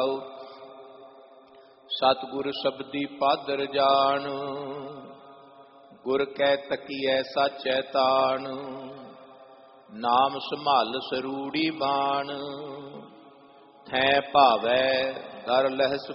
ਰਹਾਉ। ਸਤਿਗੁਰ ਸਬਦੀ ਪਾਦਰ ਜਾਣ, ਗੁਰ ਕੈ ਤਕੀਐ ਸਾਚੈ ਤਾਣ। ਨਾਮ ਸੰਭਾਲ ਸਰੂੜੀ ਬਾਣ, ਥੈ ਭਾਵੈ ਦਰ ਲਹਿ